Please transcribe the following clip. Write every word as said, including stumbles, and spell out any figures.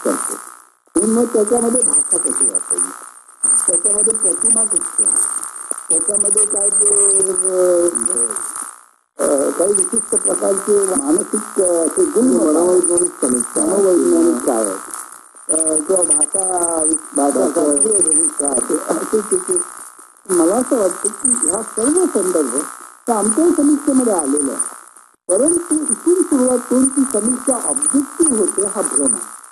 करतो. आणि मग त्याच्यामध्ये भाषा कशी वापरली, त्याच्यामध्ये प्रतिमा कुठच्या, त्याच्यामध्ये काय ते काही विशिष्ट प्रकारचे मानसिक ते गुण, मनोवैज्ञानिक समीक्षा, मनोवैज्ञानिक काय किंवा भाषा भाषा मला असं वाटतं की ह्या सर्व संदर्भ तर आमच्या समीक्षेमध्ये आलेले आहे. परंतु इथून सुरुवात करून ती समीक्षा ऑब्जेक्टिव्ह होते हा भ्रम आहे.